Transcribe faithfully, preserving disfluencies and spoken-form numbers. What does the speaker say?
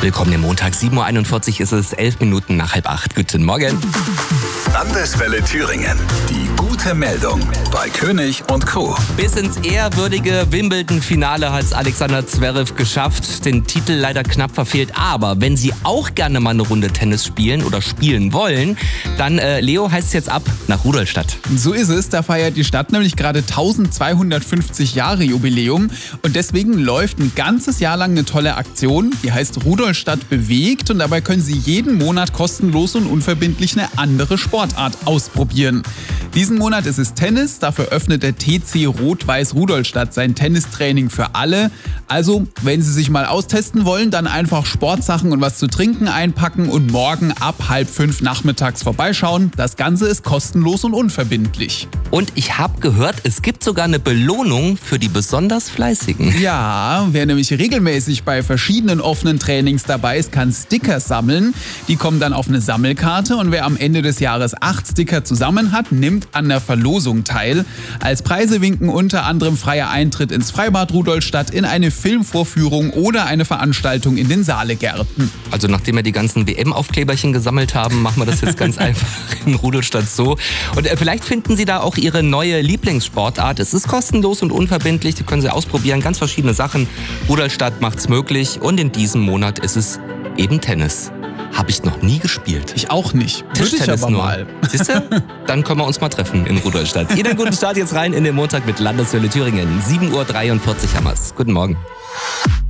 Willkommen im Montag, sieben Uhr einundvierzig ist es, elf Minuten nach halb acht. Guten Morgen. Landeswelle Thüringen. Die gute Meldung bei König und Co. Bis ins ehrwürdige Wimbledon-Finale hat Alexander Zverev geschafft. Den Titel leider knapp verfehlt. Aber wenn Sie auch gerne mal eine Runde Tennis spielen oder spielen wollen, dann, äh, Leo, heißt es jetzt ab nach Rudolstadt. So ist es. Da feiert die Stadt nämlich gerade eintausendzweihundertfünfzig Jahre Jubiläum. Und deswegen läuft ein ganzes Jahr lang eine tolle Aktion. Die heißt Rudolstadt bewegt. Und dabei können Sie jeden Monat kostenlos und unverbindlich eine andere Sportart ausprobieren. Diesen Monat ist es Tennis, dafür öffnet der T C Rot-Weiß Rudolstadt sein Tennistraining für alle. Also, wenn Sie sich mal austesten wollen, dann einfach Sportsachen und was zu trinken einpacken und morgen ab halb fünf nachmittags vorbeischauen. Das Ganze ist kostenlos und unverbindlich. Und ich habe gehört, es gibt sogar eine Belohnung für die besonders Fleißigen. Ja, wer nämlich regelmäßig bei verschiedenen offenen Trainings dabei ist, kann Sticker sammeln. Die kommen dann auf eine Sammelkarte und wer am Ende des Jahres acht Sticker zusammen hat, nimmt an der Verlosung teil. Als Preise winken unter anderem freier Eintritt ins Freibad Rudolstadt, in eine Filmvorführung oder eine Veranstaltung in den Saalegärten. Also nachdem wir die ganzen W M-Aufkleberchen gesammelt haben, machen wir das jetzt ganz einfach in Rudolstadt so. Und äh, vielleicht finden Sie da auch Ihre neue Lieblingssportart. Es ist kostenlos und unverbindlich, die können Sie ausprobieren, ganz verschiedene Sachen. Rudolstadt macht's möglich und in diesem Monat ist es eben Tennis. Habe ich noch nie gespielt. Ich auch nicht. Würde ich aber nur. mal. Siehst du? Dann können wir uns mal treffen in Rudolstadt. Ihnen einen guten Start jetzt rein in den Montag mit Landeswelle Thüringen. sieben Uhr dreiundvierzig haben wir's. Guten Morgen.